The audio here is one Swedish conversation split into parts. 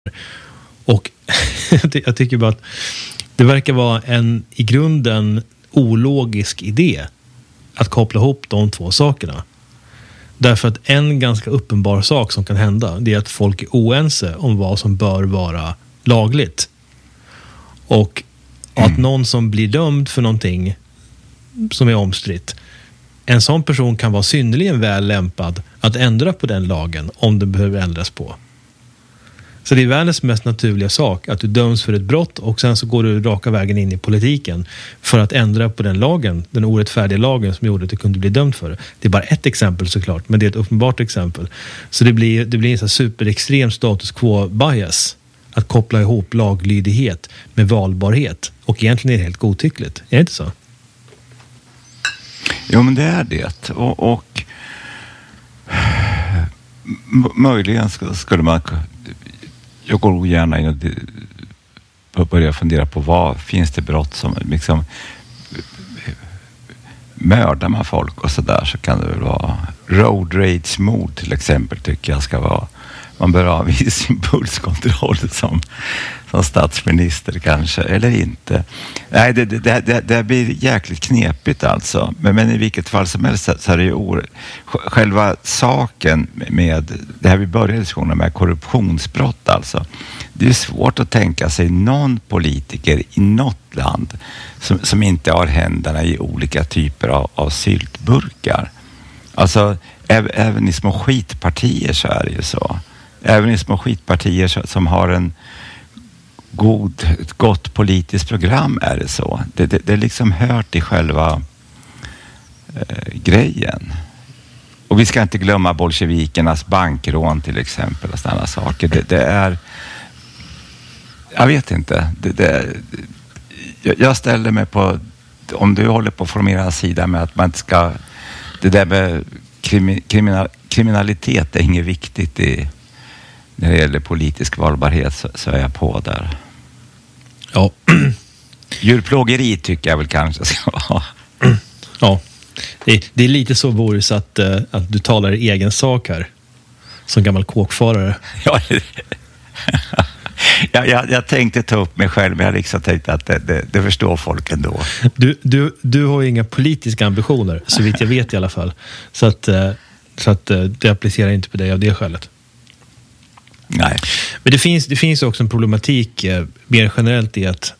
Och jag tycker bara att det verkar vara en i grunden ologisk idé att koppla ihop de två sakerna. Därför att en ganska uppenbar sak som kan hända, det är att folk är oense om vad som bör vara lagligt. Och att någon som blir dömd för någonting som är omstritt, en sån person kan vara synnerligen väl lämpad att ändra på den lagen om det behöver ändras på. Så det är världens mest naturliga sak att du döms för ett brott och sen så går du raka vägen in i politiken för att ändra på den lagen, den orättfärdiga lagen som gjorde att du kunde bli dömd för det. Det är bara ett exempel såklart, men det är ett uppenbart exempel. Så det blir en så superextrem status quo bias att koppla ihop laglydighet med valbarhet. Och egentligen är det helt godtyckligt. Är det inte så? Jo, men det är det. Och möjligen skulle man... Jag går gärna in och börjar fundera på vad finns det brott som liksom mördar man folk och sådär, så kan det väl vara road rage-mord till exempel, tycker jag ska vara. Man bör ha viss impulskontroll som statsminister kanske, eller inte. Nej, det blir jäkligt knepigt alltså. Men i vilket fall som helst så är det ju själva saken med det här vi började diskussionen med, korruptionsbrott alltså. Det är svårt att tänka sig någon politiker i något land som inte har händerna i olika typer av syltburkar. Alltså även i små skitpartier så är det ju så. Även i små skitpartier som har ett gott politiskt program är det så. Det är liksom hör till själva grejen. Och vi ska inte glömma bolsjevikernas bankrån till exempel och sådana saker. Det är... Jag vet inte. Jag ställer mig på... Om du håller på att formera en sida med att man inte ska... Det där med kriminalitet är inget viktigt när det gäller politisk valbarhet, så är jag på där. Ja. Djurplågeri tycker jag väl kanske ska vara. Ja. Det är lite så, Boris, att du talar i egen sak här. Som gammal kåkfarare. Ja, jag tänkte ta upp mig själv, men jag liksom tänkte att det förstår folk ändå. Du har ju inga politiska ambitioner, så vitt jag vet i alla fall. Så att det applicerar inte på dig av det skälet. Nej. Men det finns också en problematik mer generellt i att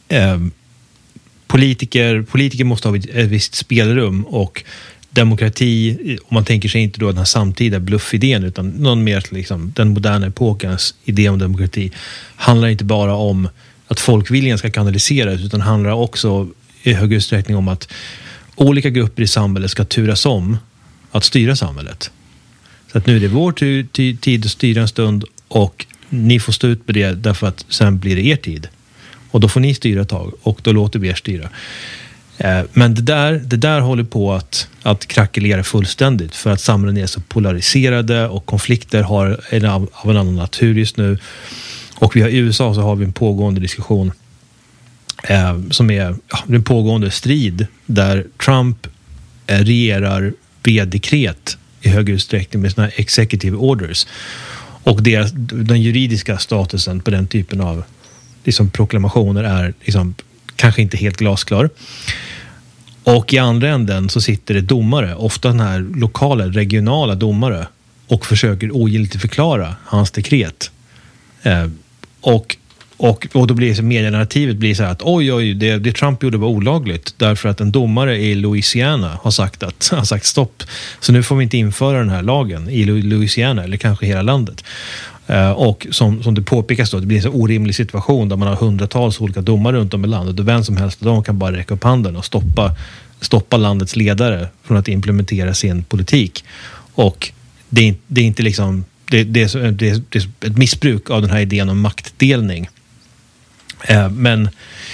politiker måste ha ett visst spelrum, och demokrati, om man tänker sig inte då den här samtida bluffidén utan någon mer liksom den moderna epokens idé om demokrati, handlar inte bara om att folkviljan ska kanaliseras, utan handlar också i hög utsträckning om att olika grupper i samhället ska turas om att styra samhället. Så att nu är det vår tid att styra en stund, och ni får stå ut med det därför att sen blir det er tid. Och då får ni styra ett tag, och då låter vi er styra. Men det där håller på att krackelera fullständigt, för att samhällen är så polariserade och konflikter har av en annan natur just nu. Och i USA så har vi en pågående diskussion som är en pågående strid där Trump regerar via dekret i hög utsträckning med såna här executive orders. Och den juridiska statusen på den typen av liksom proklamationer är liksom kanske inte helt glasklar. Och i andra änden så sitter det domare, ofta den här lokala, regionala domare, och försöker ogiltigt förklara hans dekret. Och då blir det medienarrativet blir så här att oj, det Trump gjorde var olagligt därför att en domare i Louisiana har sagt stopp. Så nu får vi inte införa den här lagen i Louisiana eller kanske hela landet. Och som det påpekas då, det blir en så orimlig situation där man har hundratals olika domare runt om i landet, och vem som helst de kan bara räcka upp handen och stoppa landets ledare från att implementera sin politik. Och det är inte liksom det är ett missbruk av den här idén om maktdelning. Men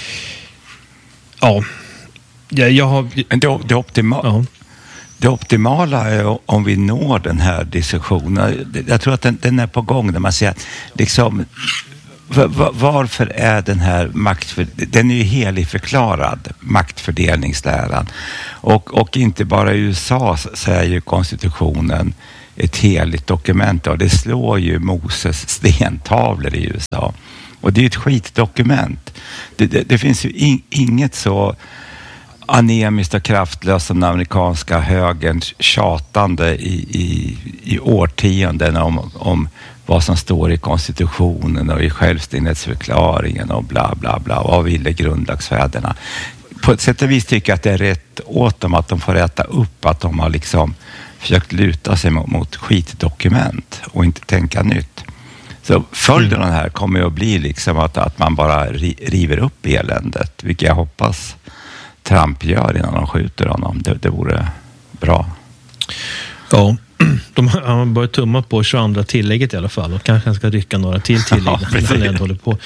ja, jag har... Men det optimala är om vi når den här diskussionen. Jag tror att den är på gång, där man säger att liksom, varför är den här den är ju heligförklarad, maktfördelningsläran. Och inte bara i USA så är ju konstitutionen ett heligt dokument och det slår ju Moses stentavlor i USA. Och det är ett skitdokument. Det finns ju inget så anemiskt och kraftlöst som den amerikanska högerns tjatande i årtionden om vad som står i konstitutionen och i självständighetsförklaringen och bla bla bla. Vad ville grundlagsfäderna? På ett sätt och vis tycker jag att det är rätt åt dem att de får rätta upp att de har liksom försökt luta sig mot skitdokument och inte tänka nytt. Så följden av det här kommer att bli liksom att man bara river upp eländet, vilket jag hoppas Trump gör innan de skjuter honom. Det vore bra. Ja, de har börjat tumma på 22 tillägget i alla fall och kanske ska rycka några till tillägg när han ändå håller på.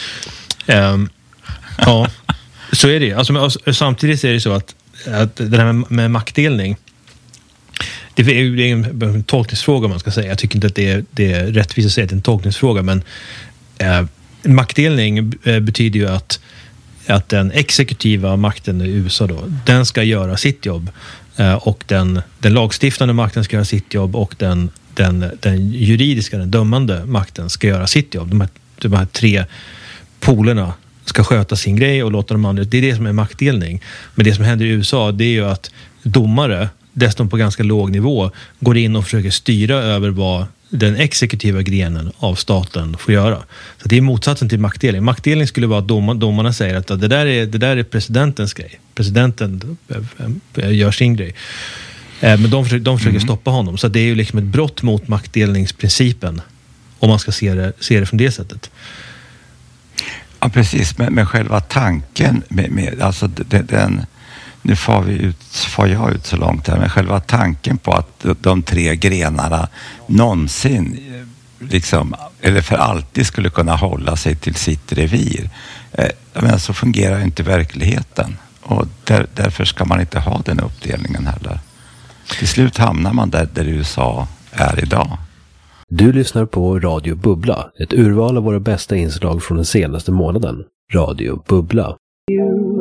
Ja, så är det. Alltså, samtidigt är det så att det här med maktdelning, det är en tolkningsfråga man ska säga. Jag tycker inte att det är rättvist att säga att det är en tolkningsfråga, men maktdelning betyder ju att den exekutiva makten i USA då, den ska göra sitt jobb och den lagstiftande makten ska göra sitt jobb och den juridiska, den dömande makten ska göra sitt jobb. De här tre polerna ska sköta sin grej och låta de andra, det är det som är maktdelning. Men det som händer i USA, det är ju att domare, dessutom på ganska låg nivå, går in och försöker styra över vad den exekutiva grenen av staten får göra. Så det är motsatsen till maktdelning. Maktdelning skulle vara att domarna säger att det där är presidentens grej. Presidenten gör sin grej. Men de försöker stoppa honom. Så det är ju liksom ett brott mot maktdelningsprincipen om man ska se det från det sättet. Ja, precis. Men själva tanken med alltså nu far jag ut så långt här, men själva tanken på att de tre grenarna någonsin liksom, eller för alltid skulle kunna hålla sig till sitt revir. Men så fungerar inte verkligheten. Och därför ska man inte ha den uppdelningen heller. Till slut hamnar man där USA är idag. Du lyssnar på Radio Bubbla, ett urval av våra bästa inslag från den senaste månaden. Radio Bubbla.